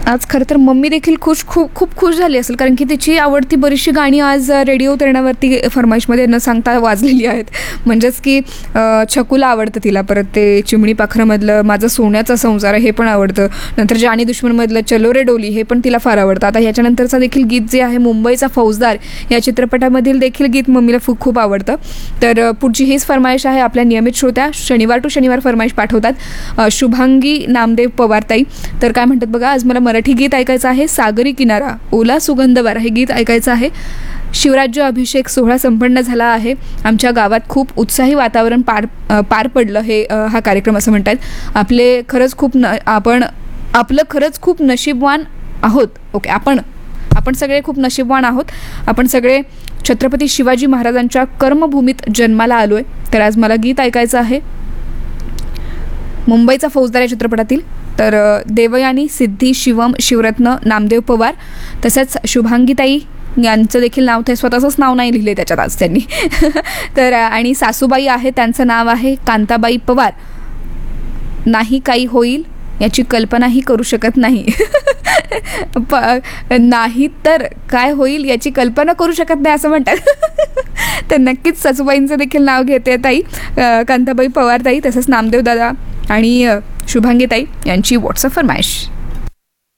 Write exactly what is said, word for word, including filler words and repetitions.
आज खरं तर मम्मी देखील खुश खूप खूप खुश झाली असेल, कारण की तिची आवडती बरीचशी गाणी आज रेडिओ तरणवरती फरमाईशमध्ये न सांगता वाजलेली आहेत. म्हणजेच की छकुला आवडतं तिला, परत ते चिमणी पाखरामधलं माझं सोन्याचा संसार हे पण आवडतं, नंतर जानी दुश्मनमधलं चलो रे डोली हे पण तिला फार आवडतं. आता ह्याच्यानंतरचं देखील गीत जे आहे मुंबईचा फौजदार या चित्रपटामधील देखील गीत मम्मीला खूप खूप आवडतं. तर पुढची हीच फरमाईश आहे आपल्या नियमित श्रोत्या, शनिवार टू शनिवार फरमाईश पाठवतात शुभांगी नामदेव पवारताई. तर काय म्हणतात बघा, आज मला मराठी गीत ऐकायचं आहे, सागरी किनारा ओला सुगंध वारा हे गीत ऐकायचं आहे. शिवराज्य अभिषेक सोहळा संपन्न झाला आहे, आमच्या गावात खूप उत्साही वातावरण पार पार पडलं हे हा कार्यक्रम असं म्हणतात. आपले खरंच खूप न आपण आपलं खरंच खूप नशीबवान आहोत. ओके, आपण आपण सगळे खूप नशीबवान आहोत. आपण सगळे छत्रपती शिवाजी महाराजांच्या कर्मभूमीत जन्माला आलोय. तर आज मला गीत ऐकायचं आहे मुंबईचा फौजदार या चित्रपटातील. तर देवयानी, सिद्धी, शिवम, शिवरत्न, नामदेव पवार तसंच शुभांगीताई यांचं देखील नाव, ते स्वतःचंच नाव नाही लिहिले त्याच्यात आज त्यांनी. तर आणि सासूबाई आहे, त्यांचं नाव आहे कांताबाई पवार. नाही काही होईल याची कल्पनाही करू शकत नाही. प नाही तर काय होईल याची कल्पना करू शकत नाही असं म्हणतात. तर नक्कीच सासूबाईंचं देखील नाव घेते ताई, कांताबाई पवार ताई, तसंच नामदेव दादा आणि शुभांगी ताई यांची व्हॉट्सअप फरमाईश.